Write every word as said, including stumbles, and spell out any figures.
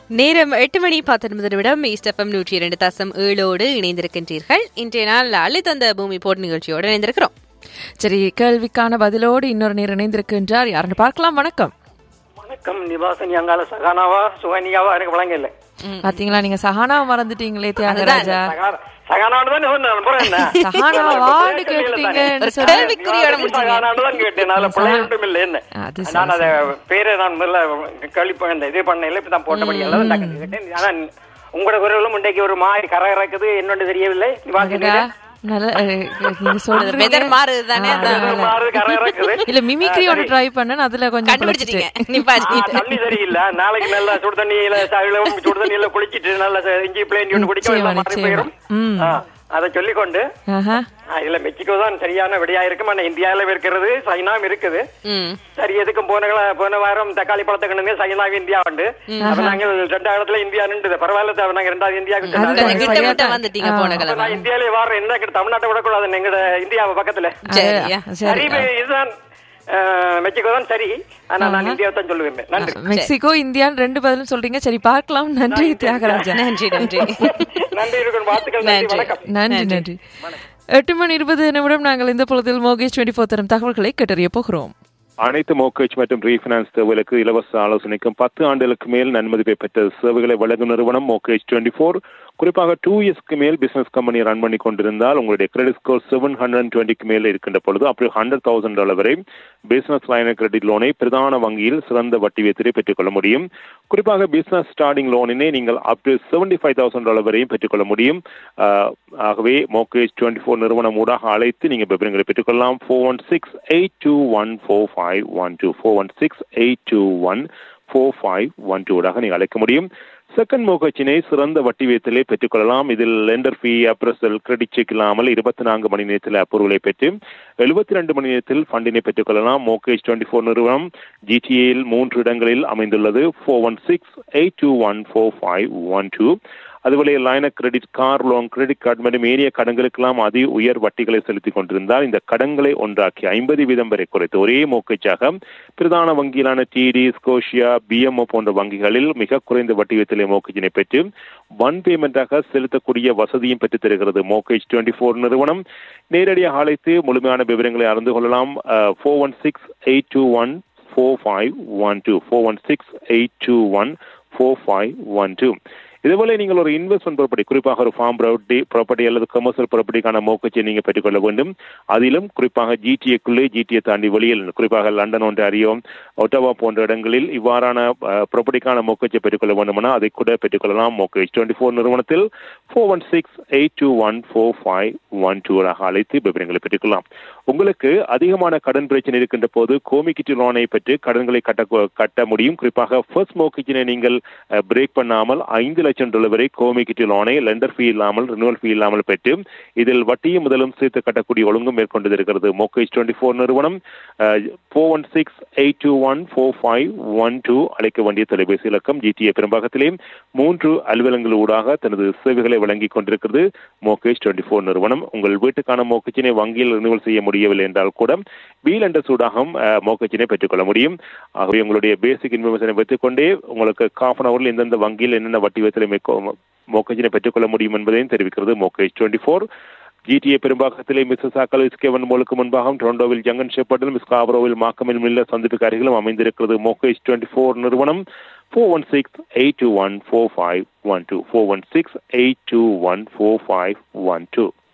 நேரம் எட்டு மணி பத்தொன்பது நிமிடம் ஈஸ்ட் எஃப்எம் நூற்றி இரண்டு தசம் ஏழோடு இணைந்திருக்கின்றீர்கள். இன்றைய நாள் அளித்த அந்த பூமி போட் நிகழ்ச்சியோடு இணைந்திருக்கிறோம். சரி, கேள்விக்கான பதிலோடு இன்னொரு நேர் இணைந்திருக்கின்றார். யாருன்னு பார்க்கலாம். வணக்கம். வணக்கம். நிவாசன் அங்கால சகானாவா சுகன்யாவா எனக்கு வழங்கல. பாத்தீங்களா, நீங்க சகானாவை மறந்துட்டீங்களே தியாகராஜா. உங்களோட குரலும் முண்டைக்கு ஒரு மாதிரி கரகரக்குது, என்னோட தெரியவில்லை. ட்ரை பண்ண அதுல கொஞ்சம் தண்ணி சரியில்லை. நாளைக்கு நல்லா சுடு தண்ணியில சுடு தண்ணியில குளிச்சிட்டு நல்லா இஞ்சி பிளேன் குடிக்க அதை சொல்லிக்கொண்டு இதுல மெக்சிகோ தான் சரியான விடையா இருக்கும். ஆனா இந்தியாவில இருக்கிறது, சைனாவும் இருக்குது. சரி, எதுக்கும் போன போன வாரம் தக்காளி பழத்தை கண்டு சைனாவும் இந்தியா உண்டு. அப்ப நாங்கள் ரெண்டாவது இடத்துல இந்தியா நின்றுது. பரவாயில்ல, நாங்க ரெண்டாவது இந்தியாவுக்கு இந்தியாவிலே வாரம் என்ன தமிழ்நாட்டை விடக்கூடாது எங்க இந்தியாவை பக்கத்துல. இதுதான் மெக்சிகோ தான் சரி. ஆனா நான் இந்தியாவை தான் சொல்லுவேன். நன்றி. மெக்சிகோ இந்தியான்னு ரெண்டு பதிலும் சொல்றீங்க. சரி, பார்க்கலாம். நன்றி தியாகராஜா. நன்றி நன்றி நன்றி. வாழ்த்துக்கள். நன்றி நன்றி. எட்டு மணி இருபது நிமிடம் நாங்கள் இந்த பொழுதில் மோகேஜ் டுவெண்ட்டி ஃபோர் தரும் தகவல்களை கேட்டறிய போகிறோம். அனைத்து மோகேஜ் மற்றும் ரீஃபினான்ஸ் தேவைகளுக்கு இலவச ஆலோசனைக்கும் பத்து ஆண்டுகளுக்கு மேல் நன்மதிப்பை பெற்ற சேவைகளை வழங்கும் நிறுவனம் மோகேஜ் டுவெண்ட்டி ஃபோர். குறிப்பாக டூ இயர்ஸ்க்கு மேல் பிசினஸ் கம்பெனி ரன் பண்ணி கொண்டிருந்தால் உங்களுடைய கிரெடிட் ஸ்கோர் செவன் ஹண்ட்ரட் டுவெண்ட்டிக்கு மேல் இருக்கின்ற பொழுது அப்படி ஹண்ட்ரட் தௌசண்ட் டாலர் வரை பிசினஸ் லைன் கிரெடிட் லோனை பிரதான வங்கியில் சிறந்த வட்டி வீதத்தை பெற்றுக்கொள்ள முடியும். குறிப்பாக பிசினஸ் ஸ்டார்டிங் லோனினை நீங்கள் up to seventy five thousand dollar வரையும் பெற்றுக்கொள்ள முடியும். ஆகவே மோகேஜ் டுவெண்ட்டி ஃபோர் நிறுவனம் ஊடாக அழைத்து நீங்கள் விவரங்களை பெற்றுக்கொள்ளலாம். Four one six eight two one four five one two four one six eight two one four five one two ஊடாக நீங்கள் அழைக்க முடியும். செகண்ட் மோகேஜினை சிறந்த வட்டி வீதத்திலே பெற்றுக்கொள்ளலாம். இதில் லெண்டர் ஃபீ, அப்ரசல், கிரெடிட் செக் இல்லாமல் இருபத்தி நான்கு மணி நேரத்தில் அப்ரூவலை பெற்று எழுபத்தி ரெண்டு மணி நேரத்தில் ஃபண்டினை பெற்றுக்கொள்ளலாம். மோகேஜ் டுவெண்ட்டி ஃபோர் நிறுவனம் ஜிடிஏயில் மூன்று இடங்களில் அமைந்துள்ளது. Four one six eight two one four five one two. அதுபோல line of credit, car loan, credit card மற்றும் ஏனைய கடன்களுக்கெல்லாம் அதி உயர் வட்டிகளை செலுத்திக் கொண்டிருந்தால் இந்த கடன்களை ஒன்றாக்கி ஐம்பது வீதம் வரை குறைத்து ஒரே மோகேஜாக பிரதான வங்கியிலான டிடி, ஸ்கோஷியா, பிஎம்ஓ போன்ற வங்கிகளில் மிக குறைந்த வட்டி வீதத்திலே மோகேஜினை பெற்று ஒன் பேமெண்டாக செலுத்தக்கூடிய வசதியும் பெற்றுத் தருகிறது மோகேஜ் டுவெண்ட்டி ஃபோர் நிறுவனம். நேரடியாக அழைத்து முழுமையான விவரங்களை அறிந்து கொள்ளலாம். Four one six eight two one four five one two four one six eight two one four five one two. இதுபோல நீங்கள் ஒரு இன்வெஸ்ட்மெண்ட் ப்ராப்பர்ட்டி, குறிப்பாக ஒரு ஃபார்ம் ப்ராப்பர்ட்டி ப்ராப்பர்ட்டி அல்லது கமர்ஷியல் ப்ராப்பர்ட்டிக்கான மோகேஜை நீங்கள் பெற்றுக்கொள்ள வேண்டும். அதிலும் குறிப்பாக ஜிடிஏக்குள்ளே, ஜிடிஏ தாண்டி வெளியில், குறிப்பாக லண்டன், ஒன்டாரியோ, ஒட்டாவா போன்ற இடங்களில் இவ்வாறான ப்ராப்பர்ட்டிக்கான மோகேஜை பெற்றுக்கொள்ள வேண்டுமானால் அதை கூட பெற்றுக்கொள்ளலாம். மோகேஜ் டுவெண்ட்டி ஃபோர் நிறுவனத்தில் four one six eight two one four five one டூவாக அழைத்து விவரங்களை பெற்றுக்கொள்ளலாம். உங்களுக்கு அதிகமான கடன் பிரச்சனை இருக்கின்ற போது கோமிக்கிட்டி லோனை பெற்று கடன்களை கட்ட கட்ட முடியும். குறிப்பாக ஃபர்ஸ்ட் மோகேஜினை நீங்கள் பிரேக் பண்ணாமல் ஐந்து லட்சம் டாலர் வரை கோமிக்கிட்டி லோனை லெண்டர் ஃபீ இல்லாமல், ரினுவல் ஃபீ இல்லாமல் பெற்று இதில் வட்டியும் முதலும் சேர்த்து கட்டக்கூடிய ஒழுங்கும் மேற்கொண்டு இருக்கிறது மோகேஜ் டுவெண்ட்டி ஃபோர் நிறுவனம். Four one six eight two one four five one two அழைக்க வேண்டிய தொலைபேசி இலக்கம். ஜிடிஏ பெரும்பாகத்திலே மூன்று அலுவலகங்கள் ஊடாக தனது சேவைகளை வழங்கிக் கொண்டிருக்கிறது மோகேஜ் டுவெண்ட்டி ஃபோர் நிறுவனம். உங்கள் வீட்டுக்கான மோகேஜினை வங்கியில் ரினுவல் செய்ய முடியவில்லை என்றால் கூட பி லெண்டர் சூடாகவும் மோகேஜினை பெற்றுக்கொள்ள முடியும். ஆகவே உங்களுடைய பேசிக் இன்ஃபர்மேஷனை பெற்றுக்கொண்டே உங்களுக்கு காஃப் அன் அவரில் எந்தெந்த வங்கியில் என்னென்ன வட்டி வீதத்தில் மோகேஜினை பெற்றுக்கொள்ள முடியும் என்பதையும் தெரிவிக்கிறது mortgage twenty four. GTA பெரும்பாகத்திலே Mississauga, ஸ்கேவன் மோலுக்கு முன்பாகவும், டொரண்டோவில் ஜங்கன் ஷெப்பர்டிலும், ஸ்காபரோவில் மாக்கமில் மில்ல சந்திப்புக்கு அருகிலும் அமைந்திருக்கிறது மோகேஜ் டுவெண்ட்டி ஃபோர் நிறுவனம். Four one six eight two one four five one two four one six eight two one four five one two.